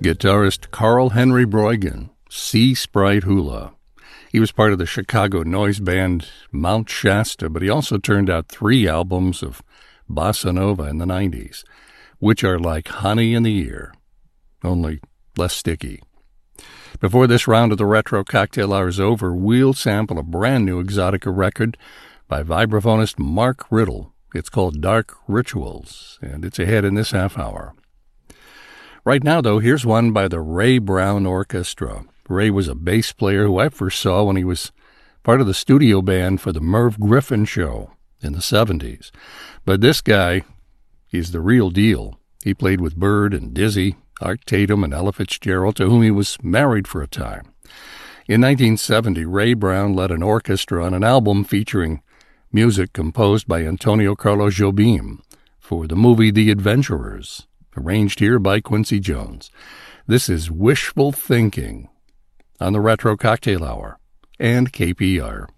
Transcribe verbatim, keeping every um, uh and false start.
Guitarist Carl Henry Broygan, Sea Sprite Hula. He was part of the Chicago noise band Mount Shasta, but he also turned out three albums of bossa nova in the nineties, which are like honey in the ear, only less sticky. Before this round of the Retro Cocktail Hour is over, we'll sample a brand new Exotica record by vibraphonist Mark Riddle. It's called Dark Rituals, and it's ahead in this half hour. Right now, though, here's one by the Ray Brown Orchestra. Ray was a bass player who I first saw when he was part of the studio band for the Merv Griffin Show in the seventies. But this guy, he's the real deal. He played with Bird and Dizzy, Art Tatum, and Ella Fitzgerald, to whom he was married for a time. In nineteen seventy, Ray Brown led an orchestra on an album featuring music composed by Antonio Carlos Jobim for the movie The Adventurers, arranged here by Quincy Jones. This is Wishful Thinking on the Retro Cocktail Hour and K P R.